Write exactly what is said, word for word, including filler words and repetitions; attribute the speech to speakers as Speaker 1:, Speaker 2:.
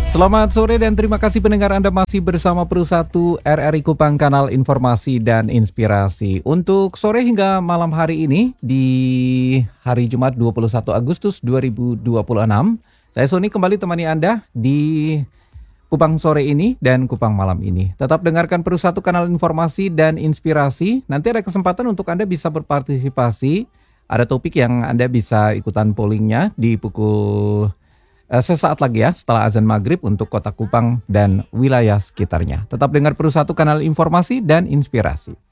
Speaker 1: Selamat sore dan terima kasih pendengar Anda masih bersama Pro satu R R I Kupang, kanal informasi dan inspirasi. Untuk sore hingga malam hari ini di hari Jumat dua puluh satu Agustus dua ribu dua puluh enam, saya Sony kembali temani Anda di Kupang sore ini dan Kupang malam ini. Tetap dengarkan Pro satu kanal informasi dan inspirasi. Nanti ada kesempatan untuk Anda bisa berpartisipasi. Ada topik yang Anda bisa ikutan pollingnya di pukul sesaat lagi ya setelah azan maghrib untuk kota Kupang dan wilayah sekitarnya. Tetap dengar Pro satu kanal informasi dan inspirasi.